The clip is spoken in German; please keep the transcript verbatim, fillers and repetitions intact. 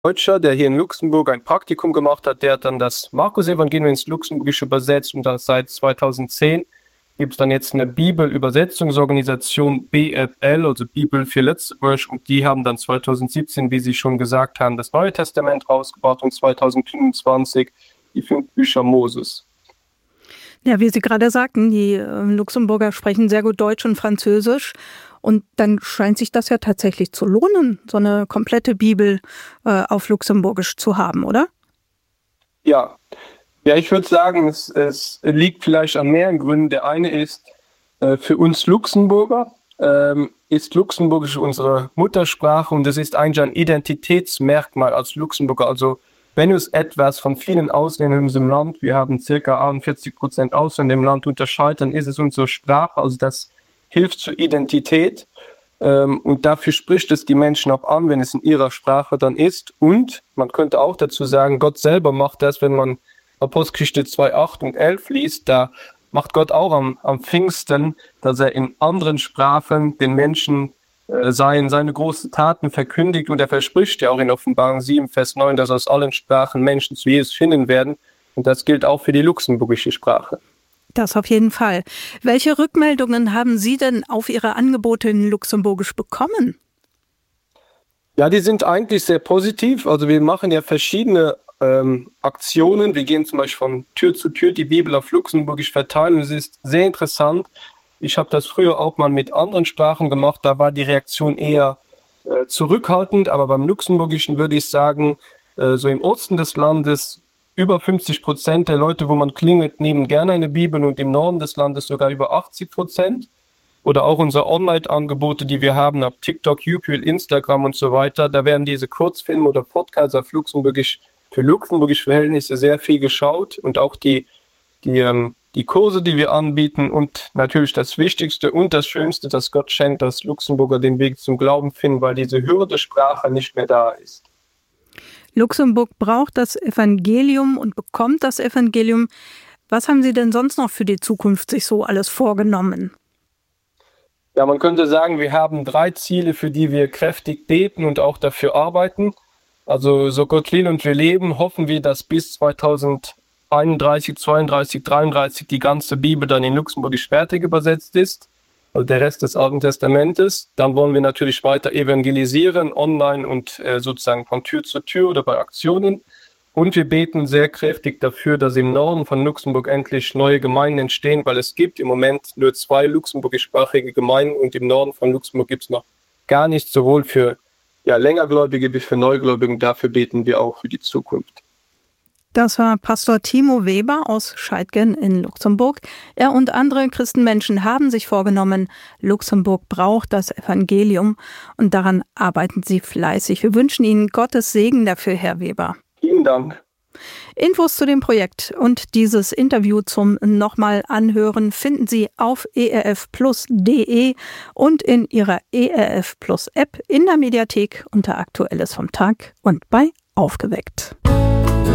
Deutscher, der hier in Luxemburg ein Praktikum gemacht hat, der hat dann das Markus-Evangelium ins Luxemburgische übersetzt und das seit zweitausendzehn gibt es dann jetzt eine Bibelübersetzungsorganisation B F L, also Bibel für Letzteburg, und die haben dann zweitausendsiebzehn, wie Sie schon gesagt haben, das Neue Testament rausgebracht und zweitausendfünfundzwanzig die fünf Bücher Moses. Ja, wie Sie gerade sagten, die äh, Luxemburger sprechen sehr gut Deutsch und Französisch. Und dann scheint sich das ja tatsächlich zu lohnen, so eine komplette Bibel äh, auf Luxemburgisch zu haben, oder? Ja, ja, ich würde sagen, es, es liegt vielleicht an mehreren Gründen. Der eine ist, äh, für uns Luxemburger ähm, ist Luxemburgisch unsere Muttersprache und es ist eigentlich ein Identitätsmerkmal als Luxemburger. Also wenn uns etwas von vielen Ausländern in unserem Land, wir haben ca. einundvierzig Prozent Ausländer im Land, unterscheidet, dann ist es unsere Sprache, also das hilft zur Identität ähm, und dafür spricht es die Menschen auch an, wenn es in ihrer Sprache dann ist. Und man könnte auch dazu sagen, Gott selber macht das, wenn man Apostelgeschichte zwei, acht und elf liest, da macht Gott auch am, am Pfingsten, dass er in anderen Sprachen den Menschen äh, seien, seine großen Taten verkündigt und er verspricht ja auch in Offenbarung sieben, Vers neun, dass aus allen Sprachen Menschen zu Jesus finden werden und das gilt auch für die luxemburgische Sprache. Das auf jeden Fall. Welche Rückmeldungen haben Sie denn auf Ihre Angebote in Luxemburgisch bekommen? Ja, die sind eigentlich sehr positiv. Also wir machen ja verschiedene ähm, Aktionen. Wir gehen zum Beispiel von Tür zu Tür die Bibel auf Luxemburgisch verteilen. Es ist sehr interessant. Ich habe das früher auch mal mit anderen Sprachen gemacht. Da war die Reaktion eher äh, zurückhaltend. Aber beim Luxemburgischen würde ich sagen, äh, so im Osten des Landes über fünfzig Prozent der Leute, wo man klingelt, nehmen gerne eine Bibel und im Norden des Landes sogar über achtzig Prozent. Oder auch unsere Online-Angebote, die wir haben, ab TikTok, YouTube, Instagram und so weiter. Da werden diese Kurzfilme oder Podcasts auf Luxemburgisch für luxemburgische Verhältnisse sehr viel geschaut. Und auch die, die, ähm, die Kurse, die wir anbieten und natürlich das Wichtigste und das Schönste, dass Gott schenkt, dass Luxemburger den Weg zum Glauben finden, weil diese Hürde Sprache nicht mehr da ist. Luxemburg braucht das Evangelium und bekommt das Evangelium. Was haben Sie denn sonst noch für die Zukunft sich so alles vorgenommen? Ja, man könnte sagen, wir haben drei Ziele, für die wir kräftig beten und auch dafür arbeiten. Also so Gott will und wir leben, hoffen wir, dass bis zweitausendeinunddreißig, zweiunddreißig, dreiunddreißig die ganze Bibel dann in Luxemburgisch fertig übersetzt ist. Also der Rest des Alten Testamentes. Dann wollen wir natürlich weiter evangelisieren, online und äh, sozusagen von Tür zu Tür oder bei Aktionen. Und wir beten sehr kräftig dafür, dass im Norden von Luxemburg endlich neue Gemeinden entstehen, weil es gibt im Moment nur zwei luxemburgischsprachige Gemeinden und im Norden von Luxemburg gibt es noch gar nichts, sowohl für ja, Längergläubige wie für Neugläubige. Dafür beten wir auch für die Zukunft. Das war Pastor Timo Weber aus Scheidgen in Luxemburg. Er und andere Christenmenschen haben sich vorgenommen, Luxemburg braucht das Evangelium und daran arbeiten sie fleißig. Wir wünschen Ihnen Gottes Segen dafür, Herr Weber. Vielen Dank. Infos zu dem Projekt und dieses Interview zum nochmal Anhören finden Sie auf e r f plus punkt d e und in Ihrer E R F Plus App in der Mediathek unter Aktuelles vom Tag und bei Aufgeweckt.